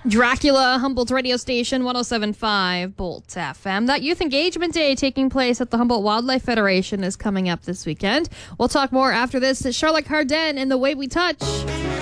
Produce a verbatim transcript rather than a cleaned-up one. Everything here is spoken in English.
Dracula, Humboldt radio station, one oh seven point five, Bolt F M. That Youth Engagement Day taking place at the Humboldt Wildlife Federation is coming up this weekend. We'll talk more after this. Charlotte Cardin and The Way We Touch.